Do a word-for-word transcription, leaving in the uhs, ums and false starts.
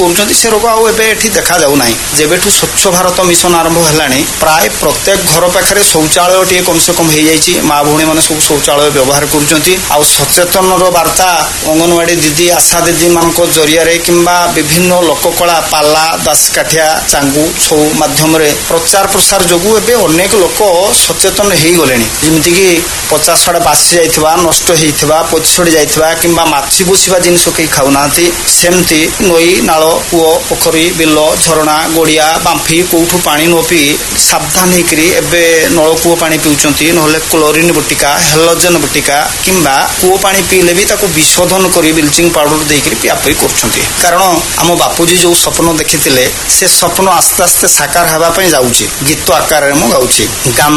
କରୁଛନ୍ତି ସେ ରୋଗ ଆଉ ଏବେ ଏଠି ଦେଖାଯାଉନାହିଁ। ଯେବେଠୁ ସ୍ୱଚ୍ଛ ଭାରତ ମିଶନ ଆରମ୍ଭ ହେଲାଣି ପ୍ରାୟ ପ୍ରତ୍ୟେକ ଘର ପାଖରେ ଶୌଚାଳୟଟିଏ କମ ସେ କମ ହେଇଯାଇଛି। ମା ଭଉଣୀ ମାନେ ସବୁ ଶୌଚାଳୟ ବ୍ୟବହାର କରୁଛନ୍ତି। ଆଉ ସଚେତନର ବାର୍ତ୍ତା ଅଙ୍ଗନବାଡି ଦିଦି ଆଶା ଦିଦି ମାନଙ୍କ ଜରିଆରେ କିମ୍ବା ବିଭିନ୍ନ ଲୋକକଳା ପାଲା ଦାସକାଠିଆ ଚାଙ୍ଗୁ ଛଉ ମାଧ୍ୟମରେ ପ୍ରଚାର ପ୍ରସାର ଯୋଗୁଁ ଏବେ ଅନେକ ଲୋକ ସଚେତନ ହେଇଗଲେଣି। ଯେମିତିକି ପଚାଶ ଷାଠିଏ ବାସି ଯାଇଥିବା ନଷ୍ଟ ହେଇଥିବା ପଚିସଢି ଯାଇଥିବା କିମ୍ବା ମାଛି ବସିବା ଜିନିଷ କେହି ଖାଉନାହାନ୍ତି। ସେମିତି ନଈ ନାଳ କୂଅ ପୋଖରୀ ବିଲ ଝରଣା ଗଡିଆ ବାମ୍ଫି କୋଉଠୁ ପାଣି ନ ପିଇ ସାବଧାନ ହେଇକରି ଏବେ ନଳକୂଅ ପାଣି ପିଉଛନ୍ତି। ନହେଲେ କ୍ଲୋରିନ୍ ବଟିକା ହେଲୋଜେନ ବଟିକା କିମ୍ବା କୂଅ ପାଣି ପିଇଲେ ବି ତାକୁ ବିଶୋଧନ କରି ବ୍ଲିଚିଂ ପାଉଡର ଦେଇକରି ପିଆପିଇ କରୁଛନ୍ତି। କାରଣ ଆମ ବାପୁଜୀ ଯୋଉ ସ୍ୱପ୍ନ ଦେଖିଥିଲେ ସେ ସ୍ୱପ୍ନ ଆସ୍ତେ ଆସ୍ତେ ସାକାର ହେବା ପାଇଁ ଯାଉଛି। ଗୀତ ଆକାରରେ ମୁଁ ଗାଉଛି।